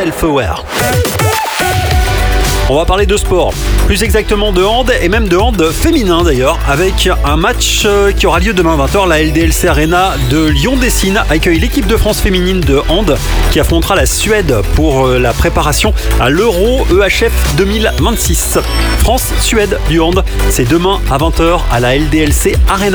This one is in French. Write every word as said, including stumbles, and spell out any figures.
Self-Aware. On va parler de sport, plus exactement de hand et même de hand féminin d'ailleurs, avec un match qui aura lieu demain vingt heures. La L D L C Arena de Lyon-Dessines accueille l'équipe de France féminine de hand qui affrontera la Suède pour la préparation à l'Euro E H F deux mille vingt-six. France-Suède du hand, c'est demain à vingt heures à la L D L C Arena.